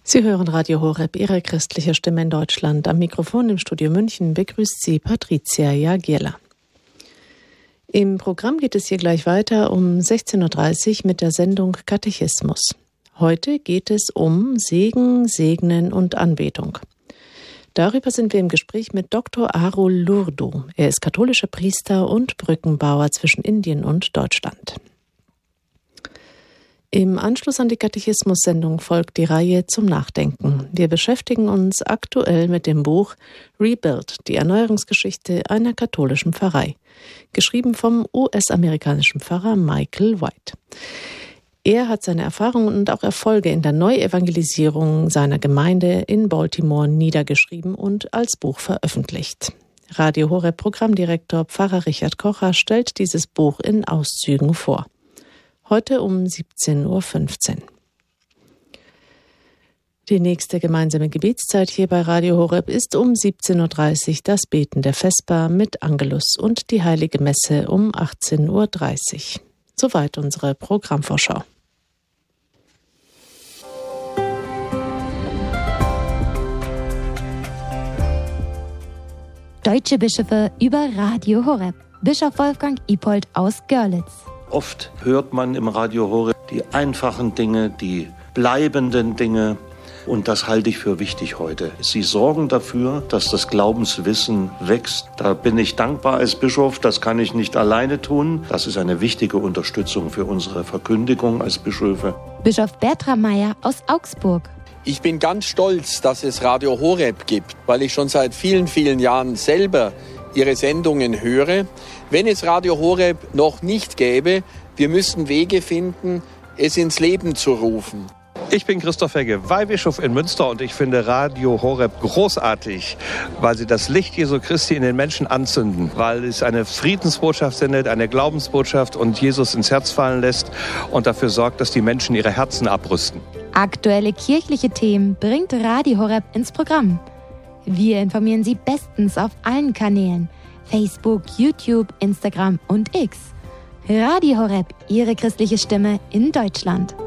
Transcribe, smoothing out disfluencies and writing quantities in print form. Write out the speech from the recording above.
Sie hören Radio Horeb, Ihre christliche Stimme in Deutschland. Am Mikrofon im Studio München begrüßt Sie Patricia Jagierla. Im Programm geht es hier gleich weiter um 16.30 Uhr mit der Sendung Katechismus. Heute geht es um Segen, Segnen und Anbetung. Darüber sind wir im Gespräch mit Dr. Arul Lurdu. Er ist katholischer Priester und Brückenbauer zwischen Indien und Deutschland. Im Anschluss an die Katechismus-Sendung folgt die Reihe zum Nachdenken. Wir beschäftigen uns aktuell mit dem Buch Rebuild, die Erneuerungsgeschichte einer katholischen Pfarrei, geschrieben vom US-amerikanischen Pfarrer Michael White. Er hat seine Erfahrungen und auch Erfolge in der Neuevangelisierung seiner Gemeinde in Baltimore niedergeschrieben und als Buch veröffentlicht. Radio Horeb Programmdirektor Pfarrer Richard Kocher stellt dieses Buch in Auszügen vor. Heute um 17.15 Uhr. Die nächste gemeinsame Gebetszeit hier bei Radio Horeb ist um 17.30 Uhr das Beten der Vesper mit Angelus und die Heilige Messe um 18.30 Uhr. Soweit unsere Programmvorschau. Deutsche Bischöfe über Radio Horeb. Bischof Wolfgang Ippold aus Görlitz. Oft hört man im Radio Horeb die einfachen Dinge, die bleibenden Dinge. Und das halte ich für wichtig heute. Sie sorgen dafür, dass das Glaubenswissen wächst. Da bin ich dankbar als Bischof. Das kann ich nicht alleine tun. Das ist eine wichtige Unterstützung für unsere Verkündigung als Bischöfe. Bischof Bertram Meyer aus Augsburg. Ich bin ganz stolz, dass es Radio Horeb gibt, weil ich schon seit vielen, vielen Jahren selber Ihre Sendungen höre. Wenn es Radio Horeb noch nicht gäbe, wir müssten Wege finden, es ins Leben zu rufen. Ich bin Christoph Hegge, Weihbischof in Münster und ich finde Radio Horeb großartig, weil sie das Licht Jesu Christi in den Menschen anzünden, weil es eine Friedensbotschaft sendet, eine Glaubensbotschaft und Jesus ins Herz fallen lässt und dafür sorgt, dass die Menschen ihre Herzen abrüsten. Aktuelle kirchliche Themen bringt Radio Horeb ins Programm. Wir informieren Sie bestens auf allen Kanälen: Facebook, YouTube, Instagram und X. Radio Horeb, Ihre christliche Stimme in Deutschland.